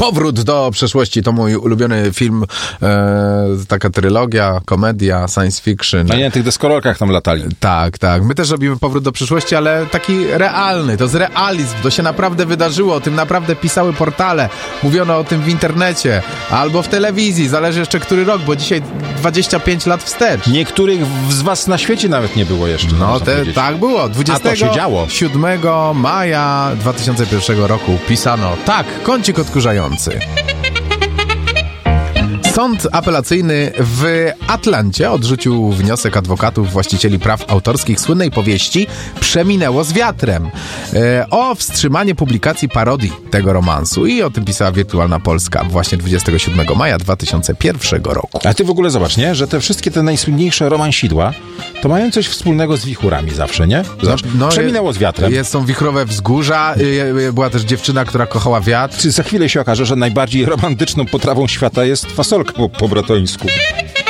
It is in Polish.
Powrót do przeszłości to mój ulubiony film, taka trylogia, komedia, science fiction. A nie, na tych deskorolkach tam latali. Tak. My też robimy Powrót do przyszłości, ale taki realny, to jest realizm, to się naprawdę wydarzyło, o tym naprawdę pisały portale, mówiono o tym w internecie, albo w telewizji, zależy jeszcze który rok, bo dzisiaj 25 lat wstecz. Niektórych z was na świecie nawet nie było jeszcze. No, tak było. 27 maja 2001 roku pisano, tak, kącik odkurzający. Sąd apelacyjny w Atlancie odrzucił wniosek adwokatów właścicieli praw autorskich słynnej powieści Przeminęło z wiatrem o wstrzymanie publikacji parodii tego romansu i o tym pisała Wirtualna Polska właśnie 27 maja 2001 roku. A ty w ogóle zobacz, nie? Że te wszystkie te najsłynniejsze romansidła to mają coś wspólnego z wichurami zawsze, nie? Przeminęło z wiatrem. Są wichrowe wzgórza, była też dziewczyna, która kochała wiatr. Czy za chwilę się okaże, że najbardziej romantyczną potrawą świata jest fasolka po bratońsku.